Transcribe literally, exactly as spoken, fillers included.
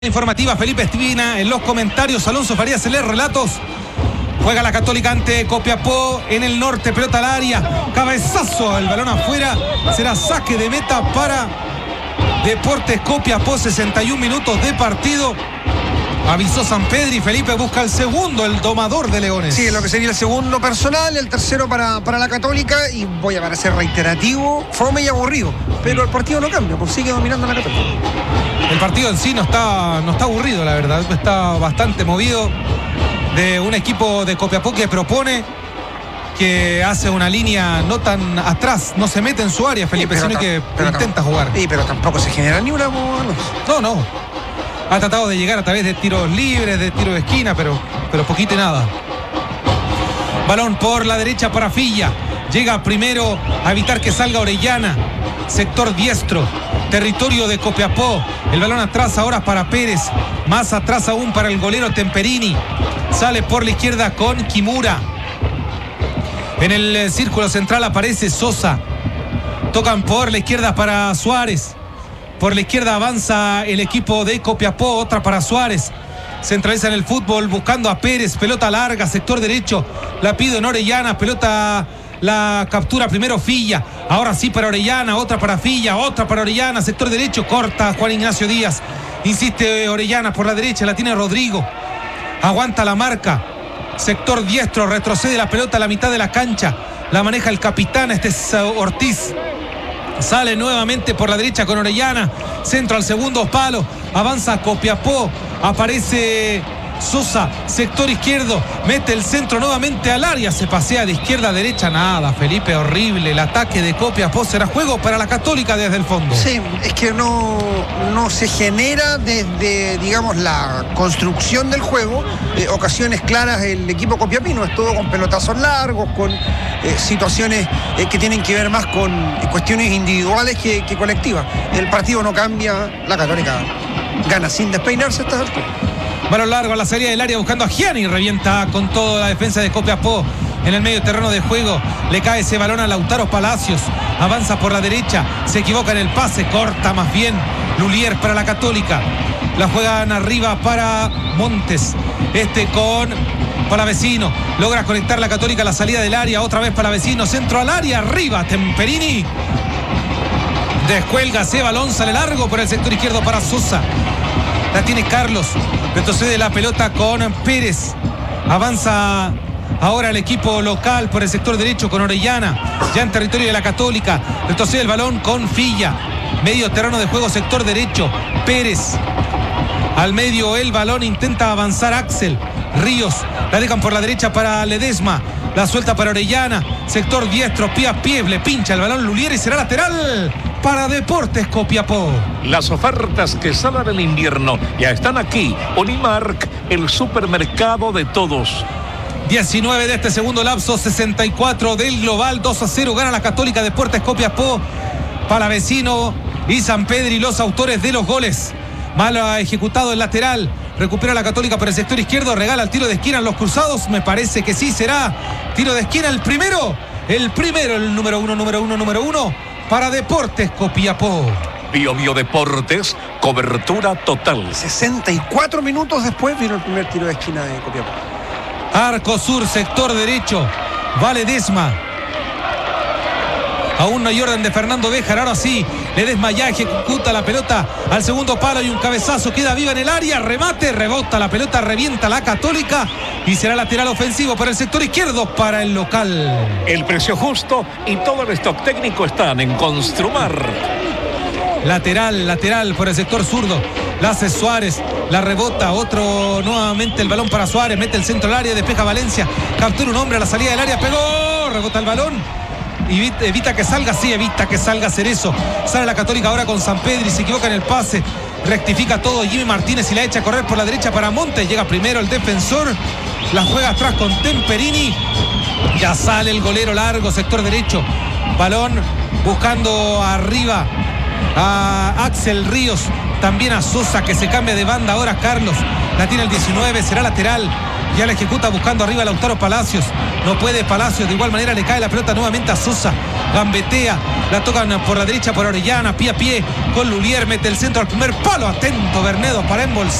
Informativa Felipe Espina en los comentarios, Alonso Farías en los relatos. Juega la Católica ante Copiapó en el norte, pelota al área, cabezazo, el balón afuera, será saque de meta para Deportes Copiapó. Sesenta y un minutos de partido. Avisó Sampedri, Felipe busca el segundo, el domador de Leones. Sí, lo que sería el segundo personal, el tercero para, para la Católica, y voy a parecer reiterativo, fome y aburrido, pero el partido no cambia, pues sigue dominando la Católica. El partido en sí no está, no está aburrido, la verdad, está bastante movido, de un equipo de Copiapó que propone, que hace una línea no tan atrás, no se mete en su área, Felipe, sí, sino que intenta jugar. Sí, pero tampoco se genera ni una. No, no. Ha tratado de llegar a través de tiros libres, de tiro de esquina, pero, pero poquito y nada. Balón por la derecha para Filla. Llega primero a evitar que salga Orellana. Sector diestro. Territorio de Copiapó. El balón atrás ahora para Pérez. Más atrás aún para el golero Temperini. Sale por la izquierda con Kimura. En el círculo central aparece Sosa. Tocan por la izquierda para Suárez. Por la izquierda avanza el equipo de Copiapó, otra para Suárez. Centraliza en el fútbol buscando a Pérez, pelota larga, sector derecho. La pide en Orellana, pelota, la captura primero Filla. Ahora sí para Orellana, otra para Filla, otra para Orellana, sector derecho, corta Juan Ignacio Díaz. Insiste Orellana por la derecha, la tiene Rodrigo. Aguanta la marca. Sector diestro, retrocede la pelota a la mitad de la cancha. La maneja el capitán, este es Ortiz. Sale nuevamente por la derecha con Orellana. Centro al segundo palo. Avanza Copiapó. Aparece Sosa. Sector izquierdo. Mete el centro nuevamente al área. Se pasea de izquierda a derecha. Nada, Felipe, horrible. El ataque de Copiapó. Será juego para la Católica desde el fondo. Sí, es que no, no se genera desde, digamos, la construcción del juego. Eh, ocasiones claras el equipo copiapino. Es todo con pelotazos largos, con eh, situaciones eh, que tienen que ver más con eh, cuestiones individuales que, que colectivas. El partido no cambia. La Católica gana sin despeinarse a estas alturas. Balón largo a la salida del área buscando a Gianni. Revienta con toda la defensa de Copiapó en el medio terreno de juego. Le cae ese balón a Lautaro Palacios. Avanza por la derecha. Se equivoca en el pase. Corta más bien Lulier para la Católica. La juegan arriba para Montes. Este con Palavecino. Logra conectar la Católica a la salida del área. Otra vez Palavecino. Centro al área. Arriba Temperini. Descuelga ese balón. Sale largo por el sector izquierdo para Sosa. La tiene Carlos. Retrocede la pelota con Pérez. Avanza ahora el equipo local por el sector derecho con Orellana. Ya en territorio de la Católica. Retrocede el balón con Filla. Medio terreno de juego, sector derecho. Pérez. Al medio el balón. Intenta avanzar Axel. Ríos. La dejan por la derecha para Ledesma. La suelta para Orellana. Sector diestro. Pie a pie. Le pincha el balón Lulier y será lateral para Deportes Copiapó. Las ofertas que salen en invierno ya están aquí. Unimark, el supermercado de todos. diecinueve de este segundo lapso, sesenta y cuatro del global. Dos a cero gana la Católica. Deportes Copiapó. Palavecino y Sampedri, los autores de los goles. Mal ejecutado el lateral. Recupera la Católica por el sector izquierdo. Regala el tiro de esquina en los cruzados. Me parece que sí será tiro de esquina el primero. El primero, el número uno, número uno, número uno. Para Deportes Copiapó. Bio Bio Deportes, cobertura total. sesenta y cuatro minutos después vino el primer tiro de esquina de Copiapó. Arco sur, sector derecho. Va Ledesma. Aún no hay orden de Fernando Béjar. Ahora sí, Ledesma ya ejecuta la pelota al segundo palo y un cabezazo. Queda viva en el área. Remate, rebota la pelota, revienta la Católica. Y será lateral ofensivo por el sector izquierdo para el local. El precio justo y todo el stock técnico están en Construmar. Lateral, lateral por el sector zurdo. La hace Suárez, la rebota, otro nuevamente el balón para Suárez. Mete el centro al área, despeja Valencia. Captura un hombre a la salida del área, pegó, rebota el balón. Y evita que salga, sí, evita que salga Cerezo. Sale la Católica ahora con Sampedri, se equivoca en el pase. Rectifica todo Jimmy Martínez y la echa a correr por la derecha para Montes. Llega primero el defensor. La juega atrás con Temperini. Ya sale el golero largo, sector derecho. Balón buscando arriba a Axel Ríos. También a Sosa que se cambia de banda. Ahora Carlos. La tiene el diecinueve, será lateral. Ya la ejecuta buscando arriba a Lautaro Palacios. No puede Palacios. De igual manera le cae la pelota nuevamente a Sosa. gambetea, la tocan por la derecha por Orellana, pie a pie con Lulier, mete el centro al primer palo, atento Bernedo para embolsar.